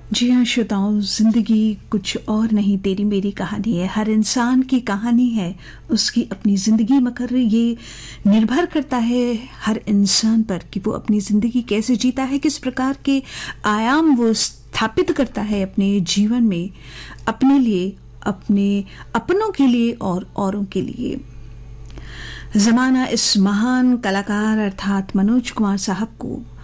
जी हाँ श्रोताओं, जिंदगी कुछ और नहीं, तेरी मेरी कहानी है। हर इंसान की कहानी है, उसकी अपनी जिंदगी, मगर ये निर्भर करता है हर इंसान पर कि वो अपनी जिंदगी कैसे जीता है, किस प्रकार के आयाम वो स्थापित करता है अपने जीवन में, अपने लिए, अपने अपनों के लिए और औरों के लिए। जमाना इस महान कलाकार अर्थात मनोज कुमार साहब को